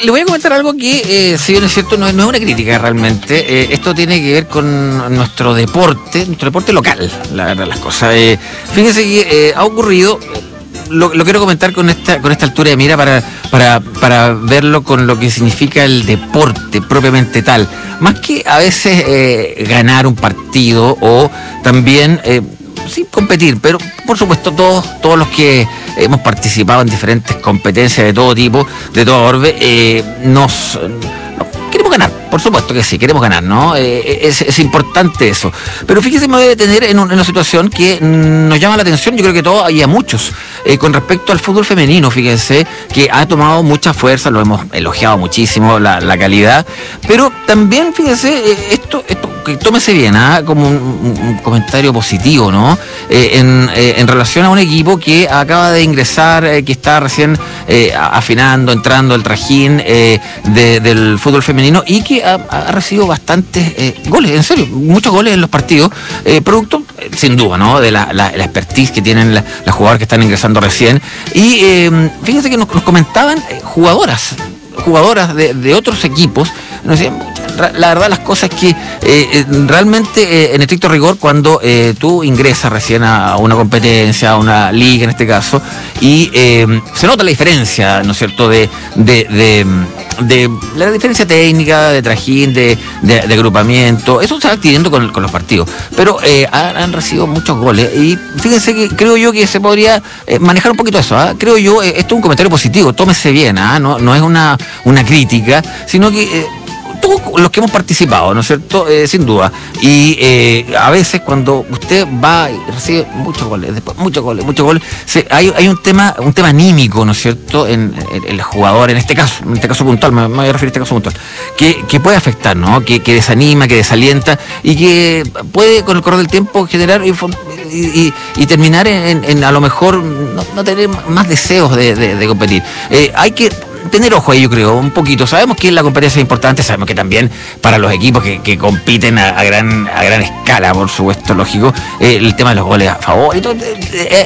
le voy a comentar algo que, si bien es cierto, no es una crítica realmente. Esto tiene que ver con nuestro deporte local, la verdad, las cosas. Fíjese que ha ocurrido. Lo quiero comentar con esta altura de mira para verlo con lo que significa el deporte propiamente tal. Más que a veces ganar un partido o también sí competir, pero por supuesto todos los que hemos participado en diferentes competencias de todo tipo, de todo orbe, queremos ganar, por supuesto que sí, queremos ganar, ¿no? Es importante eso. Pero fíjese, me voy a detener en una situación que nos llama la atención, yo creo que a todos y a muchos, con respecto al fútbol femenino, fíjense, que ha tomado mucha fuerza, lo hemos elogiado muchísimo, la calidad, pero también, fíjense, esto que tómese bien, como un comentario positivo, ¿no? En relación a un equipo que acaba de ingresar, que está recién entrando el trajín del fútbol femenino y que ha recibido bastantes goles, en serio, muchos goles en los partidos, producto, sin duda, ¿no? De la expertise que tienen las jugadoras que están ingresando recién. Y fíjense que nos comentaban jugadoras de otros equipos, nos decían, la verdad las cosas que realmente en estricto rigor cuando tú ingresas recién a una competencia, a una liga en este caso, y se nota la diferencia, ¿no es cierto?, de la diferencia técnica, de trajín, de agrupamiento. Eso se va adquiriendo con los partidos, pero han recibido muchos goles y fíjense que creo yo que se podría manejar un poquito eso, creo yo, esto es un comentario positivo, tómese bien, no es una crítica, sino que todos los que hemos participado, ¿no es cierto?, sin duda, y a veces cuando usted va y recibe muchos goles, después muchos goles, hay un tema anímico, ¿no es cierto?, en el jugador, en este caso puntual, me voy a referir a este caso puntual, que puede afectar, ¿no?, que desanima, que desalienta y que puede con el correr del tiempo generar y terminar en a lo mejor no tener más deseos de competir. Hay que tener ojo ahí, yo creo, un poquito. Sabemos que la competencia es importante, sabemos que también para los equipos que compiten a gran escala, por supuesto, lógico, el tema de los goles a favor y todo,